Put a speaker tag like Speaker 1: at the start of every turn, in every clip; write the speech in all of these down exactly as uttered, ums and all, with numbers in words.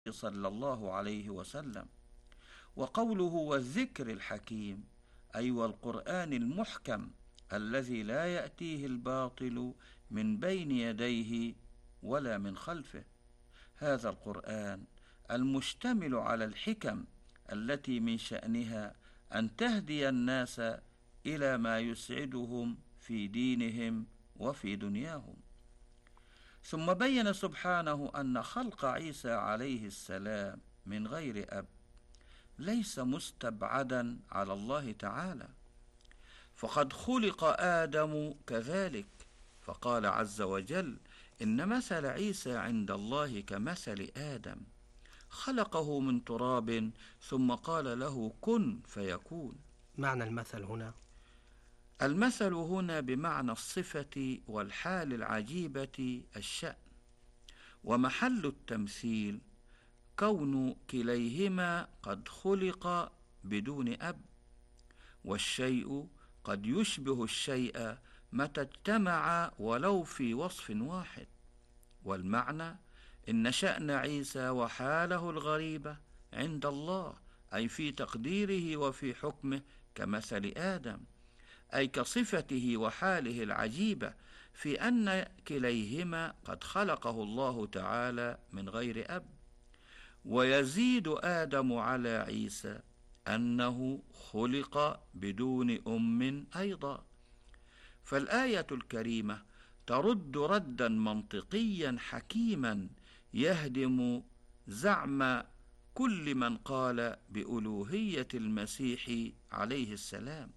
Speaker 1: صلى الله عليه وسلم. وقوله والذكر الحكيم أي والقرآن المحكم الذي لا يأتيه الباطل من بين يديه ولا من خلفه. هذا القرآن المشتمل على الحكم التي من شأنها أن تهدي الناس إلى ما يسعدهم في دينهم وفي دنياهم. ثم بين سبحانه أن خلق عيسى عليه السلام من غير أب ليس مستبعدا على الله تعالى، فقد خلق آدم كذلك، فقال عز وجل: إن مثل عيسى عند الله كمثل آدم خلقه من تراب ثم قال له كن فيكون.
Speaker 2: معنى المثل هنا؟
Speaker 1: المثل هنا بمعنى الصفة والحال العجيبة الشأن، ومحل التمثيل كون كليهما قد خلق بدون أب، والشيء قد يشبه الشيء متى اجتمع ولو في وصف واحد. والمعنى إن شأن عيسى وحاله الغريبة عند الله أي في تقديره وفي حكمه كمثل آدم، أي كصفته وحاله العجيبة في أن كليهما قد خلقه الله تعالى من غير أب. ويزيد آدم على عيسى أنه خلق بدون أم أيضا. فالآية الكريمة ترد ردا منطقيا حكيما يهدم زعم كل من قال بألوهية المسيح عليه السلام.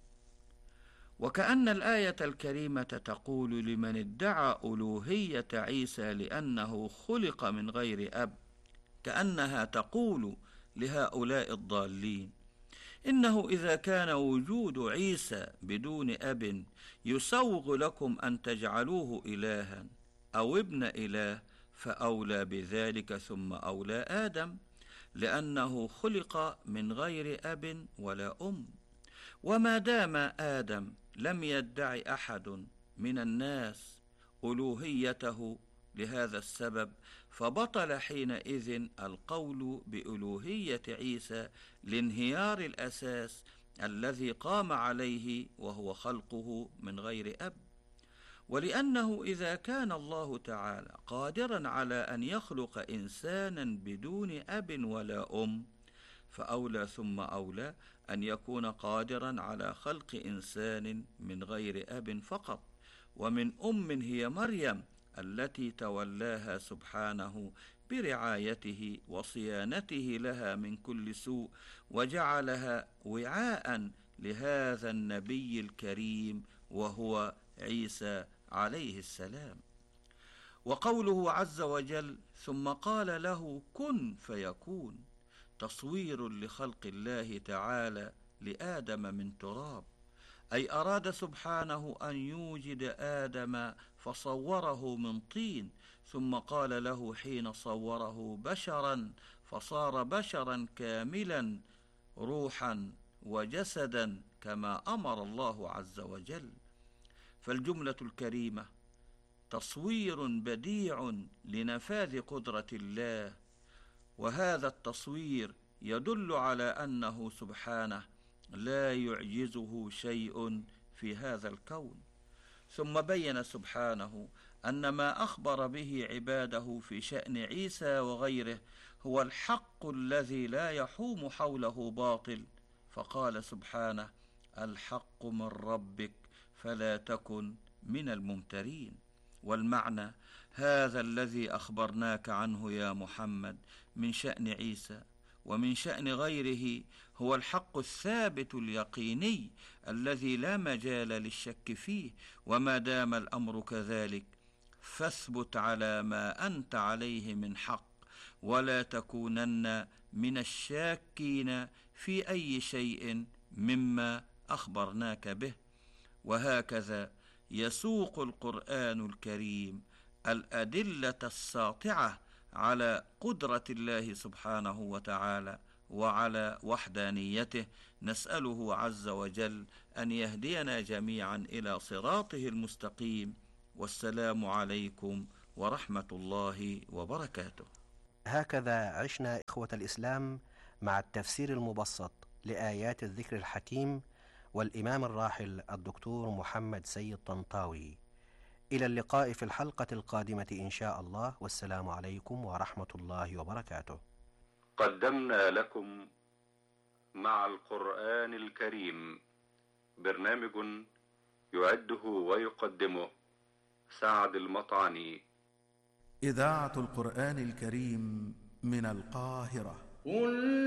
Speaker 1: وكأن الآية الكريمة تقول لمن ادعى ألوهية عيسى لأنه خلق من غير أب، كأنها تقول لهؤلاء الضالين: إنه إذا كان وجود عيسى بدون أب يسوغ لكم أن تجعلوه إلها أو ابن إله، فأولى بذلك ثم أولى آدم، لأنه خلق من غير أب ولا أم. وما دام آدم لم يدعي أحد من الناس ألوهيته لهذا السبب، فبطل حينئذ القول بألوهية عيسى لانهيار الأساس الذي قام عليه وهو خلقه من غير أب. ولأنه إذا كان الله تعالى قادرا على أن يخلق إنسانا بدون أب ولا أم، فأولى ثم أولى أن يكون قادرا على خلق إنسان من غير أب فقط، ومن أم هي مريم التي تولاها سبحانه برعايته وصيانته لها من كل سوء، وجعلها وعاء لهذا النبي الكريم وهو عيسى عليه السلام. وقوله عز وجل ثم قال له كن فيكون تصوير لخلق الله تعالى لآدم من تراب، أي أراد سبحانه أن يوجد آدم فصوره من طين، ثم قال له حين صوره بشرا فصار بشرا كاملا روحا وجسدا كما أمر الله عز وجل. فالجملة الكريمة تصوير بديع لنفاذ قدرة الله، وهذا التصوير يدل على أنه سبحانه لا يعجزه شيء في هذا الكون. ثم بين سبحانه أن ما أخبر به عباده في شأن عيسى وغيره هو الحق الذي لا يحوم حوله باطل، فقال سبحانه: الحق من ربك فلا تكن من الممترين. والمعنى هذا الذي أخبرناك عنه يا محمد من شأن عيسى ومن شأن غيره هو الحق الثابت اليقيني الذي لا مجال للشك فيه. وما دام الأمر كذلك فاثبت على ما أنت عليه من حق، ولا تكونن من الشاكين في أي شيء مما أخبرناك به. وهكذا يسوق القرآن الكريم الأدلة الساطعة على قدرة الله سبحانه وتعالى وعلى وحدانيته. نسأله عز وجل أن يهدينا جميعا إلى صراطه المستقيم. والسلام عليكم ورحمة الله وبركاته.
Speaker 2: هكذا عشنا إخوة الإسلام مع التفسير المبسط لآيات الذكر الحكيم والإمام الراحل الدكتور محمد سيد طنطاوي. إلى اللقاء في الحلقة القادمة إن شاء الله، والسلام عليكم ورحمة الله وبركاته.
Speaker 3: قدمنا لكم مع القرآن الكريم برنامج يعده ويقدمه سعد المطعني.
Speaker 4: إذاعة القرآن الكريم من القاهرة.